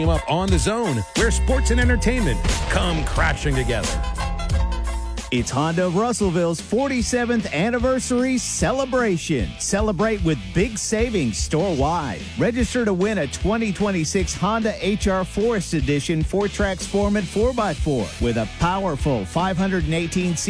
up on The Zone, where sports and entertainment come crashing together. It's Honda of Russellville's 47th anniversary celebration. Celebrate with big savings store-wide. Register to win a 2026 Honda HR Forest Edition 4-Track Sportman 4x4 with a powerful 518